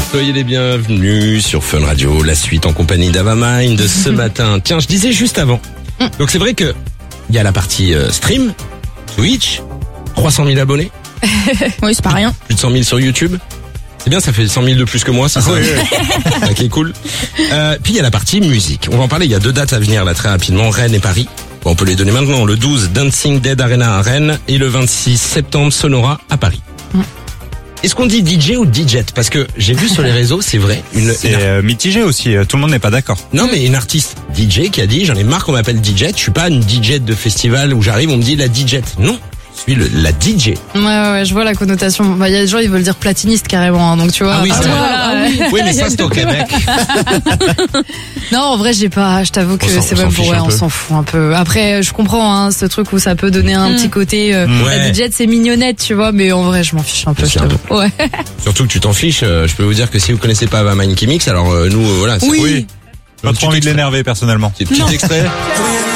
Soyez les bienvenus sur Fun Radio, la suite en compagnie d'Avamind ce matin. Tiens, je disais juste avant. Donc c'est vrai que il y a la partie stream, Twitch, 300 000 abonnés. Oui, c'est pas rien. Plus de 100 000 sur YouTube. C'est bien, ça fait 100 000 de plus que moi, c'est ça. Oui. Ok, cool. Puis il y a la partie musique. On va en parler, il y a 2 dates à venir là très rapidement, Rennes et Paris. Bon, on peut les donner maintenant. Le 12, Dancing Dead Arena à Rennes et le 26 septembre, Sonora à Paris. Est-ce qu'on dit DJ ou DJ? Parce que j'ai vu sur les réseaux, c'est vrai. C'est mitigé aussi, tout le monde n'est pas d'accord. Non, mais une artiste DJ qui a dit, j'en ai marre qu'on m'appelle DJ, je suis pas une DJ de festival où j'arrive, on me dit la DJ. Non, je suis la DJ. Ouais, je vois la connotation. Bah, il y a des gens, ils veulent dire platiniste carrément, hein, donc tu vois. Ah oui, c'est vrai. Oui, mais ça, c'est c'est au Québec. Non, en vrai, je t'avoue que c'est même pour, on s'en fout un peu. Après, je comprends, hein, ce truc où ça peut donner un petit côté, la DJ, c'est mignonnette, tu vois, mais en vrai, je m'en fiche un peu, je t'avoue. Ouais. Surtout que tu t'en fiches, je peux vous dire que si vous connaissez pas Avamind qui mixe, alors nous, voilà. Oui. Pas trop envie de l'énerver personnellement. C'est petit extrait.